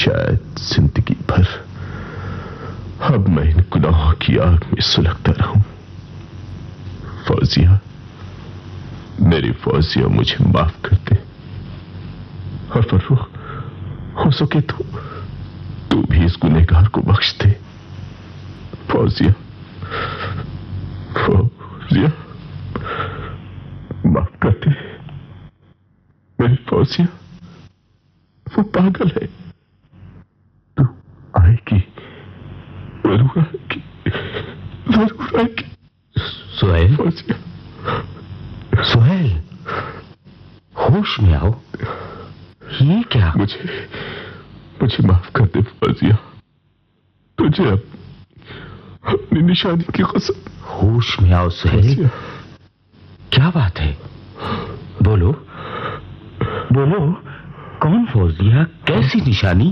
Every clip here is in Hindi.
शायद जिंदगी भर अब मैं इन गुनाहों की आग में सुलगता रहूं। फौजिया, मेरी फौजिया, मुझे माफ कर दे। और फर्रुख, हो सके तो तू भी इस गुनहगार को बख्श दे। फौजिया, फौजिया, माफ कर दे। मेरी फौजिया, वो पागल है। तू आएगी, जरूर आएगी, जरूर आएगी। सुहेल, फौजिया, सुहेल, होश में आओ। ये क्या? मुझे माफ कर दे फौजिया। तुझे अपनी निशानी की कसम। होश में आओ सुहेल। क्या बात है? बोलो बोलो, कौन फौजिया? कैसी निशानी?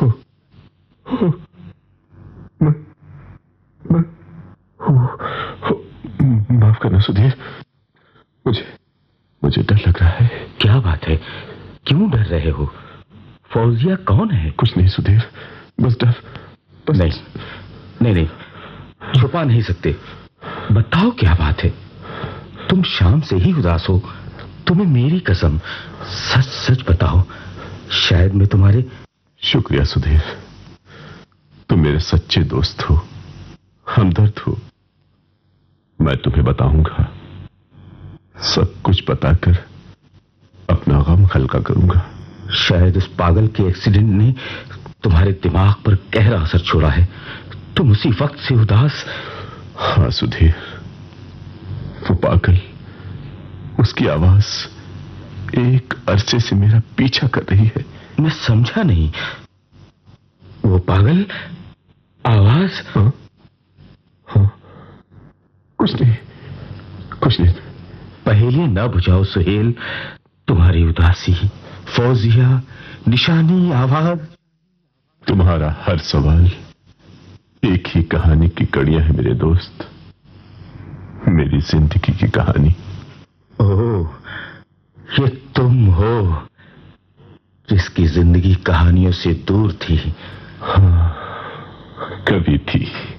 माफ करना सुधीर, मुझे डर लग रहा है। क्या बात है? क्यों डर रहे हो? फौजिया कौन है? कुछ नहीं सुधीर, बस डर। बस नहीं, छुपा नहीं सकते। बताओ क्या बात है? तुम शाम से ही उदास हो। तुम्हें मेरी कसम, सच सच बताओ। शायद मैं तुम्हारे... शुक्रिया सुधीर, तुम मेरे सच्चे दोस्त हो, हमदर्द हो। मैं तुम्हें बताऊंगा, सब कुछ बताकर अपना गम हल्का करूंगा। शायद उस पागल के एक्सीडेंट ने तुम्हारे दिमाग पर गहरा असर छोड़ा है। तुम उसी वक्त से उदास... हाँ सुधीर, वो पागल, उसकी आवाज एक अरसे से मेरा पीछा कर रही है। मैं समझा नहीं। वो पागल आवाज? हाँ, कुछ नहीं। पहेली न बुझाओ सुहेल। तुम्हारी उदासी, फौजिया, निशानी, आवाज, तुम्हारा हर सवाल एक ही कहानी की कड़ियां हैं मेरे दोस्त, मेरी जिंदगी की कहानी। ओह, ये तुम हो जिसकी जिंदगी कहानियों से दूर थी। हाँ, कभी थी।